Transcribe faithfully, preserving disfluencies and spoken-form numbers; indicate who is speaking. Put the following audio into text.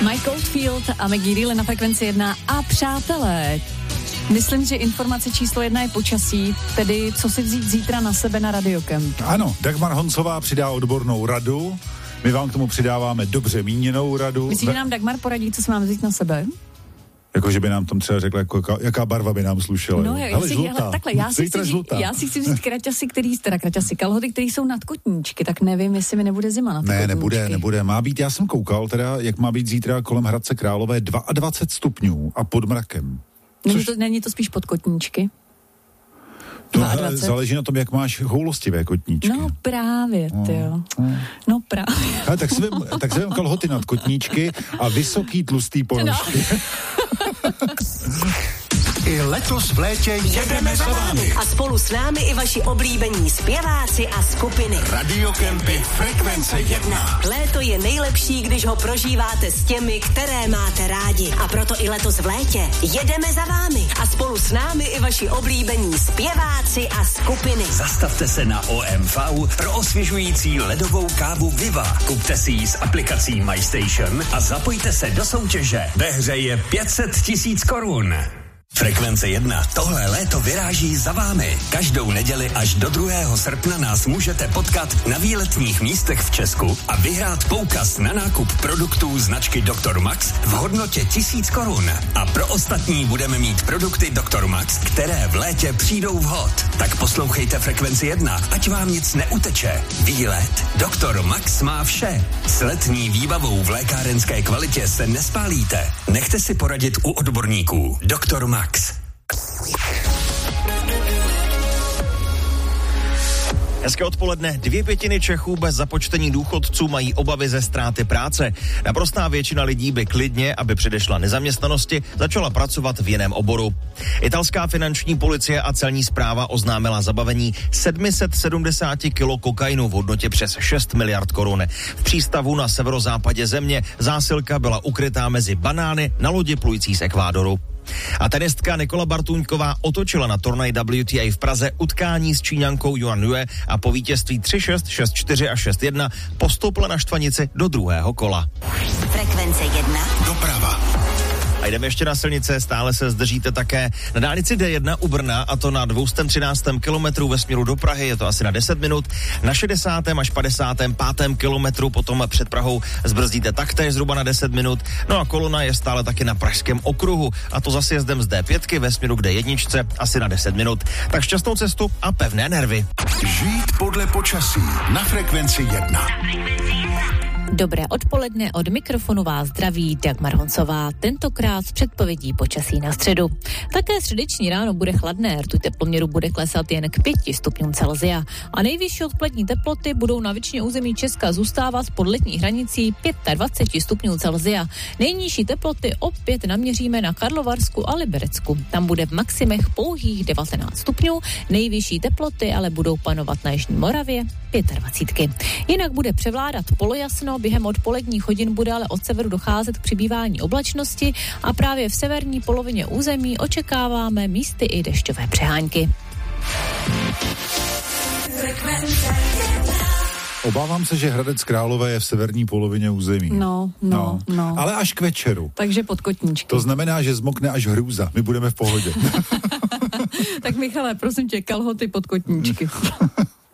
Speaker 1: Mike Oldfield a Maggie Reilly na Frekvenci jedna. A přátelé, myslím, že informace číslo jedna je počasí, tedy co si vzít zítra na sebe na Radiokemp.
Speaker 2: Ano, Dagmar Honcová přidá odbornou radu, my vám k tomu přidáváme dobře míněnou radu.
Speaker 1: Myslíš, že nám Dagmar poradí, co si máme vzít na sebe?
Speaker 2: Jako, že by nám tam třeba řekla, jako, jaká, jaká barva by nám slušela.
Speaker 1: No, já,
Speaker 2: hele,
Speaker 1: si,
Speaker 2: žlutá.
Speaker 1: hele, takhle, já si, chci vzít, já si chci vzít kraťasy, který, teda kraťasy, kalhoty, které jsou nad kotníčky, tak nevím, jestli mi nebude zima na ty
Speaker 2: Ne,
Speaker 1: kotníčky.
Speaker 2: nebude, nebude. Má být, já jsem koukal, teda, jak má být zítra kolem Hradce Králové dvacet dva stupňů a pod mrakem.
Speaker 1: Není,
Speaker 2: Což...
Speaker 1: to, není to spíš pod kotníčky?
Speaker 2: To hele, záleží na tom, jak máš choulostivé kotníčky.
Speaker 1: No právě, tyjo. No, no právě.
Speaker 2: Hele, tak si vem, tak si vem kalhoty nad kotníčky a vysoký tlustý ponožky. No.
Speaker 3: I letos v létě jedeme za vámi.
Speaker 4: A spolu s námi i vaši oblíbení zpěváci a skupiny.
Speaker 3: Radiokempy Frekvence jedna.
Speaker 4: Léto je nejlepší, když ho prožíváte s těmi, které máte rádi. A proto i letos v létě jedeme za vámi. A spolu s námi i vaši oblíbení zpěváci a skupiny.
Speaker 5: Zastavte se na O M V pro osvěžující ledovou kávu Viva. Kupte si ji s aplikací MyStation a zapojte se do soutěže. Ve hře je pět set tisíc korun. Frekvence jedna. Tohle léto vyráží za vámi. Každou neděli až do druhého srpna nás můžete potkat na výletních místech v Česku a vyhrát poukaz na nákup produktů značky doktor Max v hodnotě tisíc korun. A pro ostatní budeme mít produkty doktor Max, které v létě přijdou vhod. Tak poslouchejte Frekvenci jedna, ať vám nic neuteče. Výlet doktor Max má vše. S letní výbavou v lékárenské kvalitě se nespálíte. Nechte si poradit u odborníků. doktor Max.
Speaker 6: Hezké odpoledne. Dvě pětiny Čechů bez započtení důchodců mají obavy ze ztráty práce. Naprostá většina lidí by klidně, aby předešla nezaměstnanosti, začala pracovat v jiném oboru. Italská finanční policie a celní správa oznámila zabavení sedm set sedmdesát kilo kokainu v hodnotě přes šest miliard korun. V přístavu na severozápadě země zásilka byla ukrytá mezi banány na lodi plující z Ekvádoru. A tenistka Nikola Bartůňková otočila na turnaj W T A v Praze utkání s Číňankou Yuan Yue a po vítězství tři šest, šest čtyři a šest jedna postoupila na štvanici do druhého kola.
Speaker 4: Frekvence jedna.
Speaker 3: Doprava.
Speaker 6: A jdeme ještě na silnice, stále se zdržíte také na dálnici D jedna u Brna, a to na dvě stě třináct kilometrů ve směru do Prahy, je to asi na deset minut. Na šedesátém až padesátém pátém kilometru potom před Prahou zbrzdíte taktéž zhruba na deset minut. No a kolona je stále taky na Pražském okruhu, a to za sjezdem z D pět ve směru k D jedna asi na deset minut. Tak šťastnou cestu a pevné nervy.
Speaker 3: Žít podle počasí na Frekvenci jedna.
Speaker 7: Dobré odpoledne, od mikrofonu vás zdraví Dagmar Honcová, tentokrát s předpovědí počasí na středu. Také středeční ráno bude chladné, rtuť teploměru bude klesat jen k pěti stupňům Celsia a nejvyšší odpolední teploty budou na většině území Česka zůstávat pod letní hranicí dvacet pět stupňů Celsia. Nejnižší teploty opět naměříme na Karlovarsku a Liberecku. Tam bude v maximech pouhých devatenáct stupňů, nejvyšší teploty ale budou panovat na jižní Moravě dvacet pět. Jinak bude převládat polojasno, během odpoledních hodin bude ale od severu docházet k přibývání oblačnosti a právě v severní polovině území očekáváme místy i dešťové přehánky.
Speaker 2: Obávám se, že Hradec Králové je v severní polovině území.
Speaker 1: No, no, no. no.
Speaker 2: Ale až k večeru.
Speaker 1: Takže pod kotníčky.
Speaker 2: To znamená, že zmokne až hrůza. My budeme v pohodě.
Speaker 1: Tak Michale, prosím tě, kalhoty pod kotníčky.